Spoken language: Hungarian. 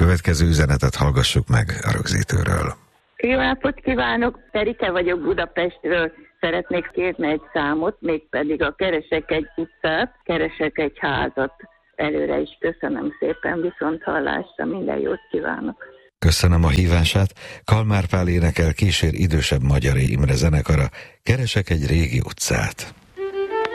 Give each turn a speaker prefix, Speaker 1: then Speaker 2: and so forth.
Speaker 1: következő üzenetet hallgassuk meg a rögzítőről.
Speaker 2: Jó napot kívánok! Erike vagyok Budapestről. Szeretnék kérni egy számot, mégpedig a Keresek egy utcát, keresek egy házat. Előre is köszönöm szépen, viszont hallásra, minden jót kívánok!
Speaker 1: Köszönöm a hívását. Kalmár Pál énekel, kísér idősebb Magyari Imre zenekara. Keresek egy régi utcát.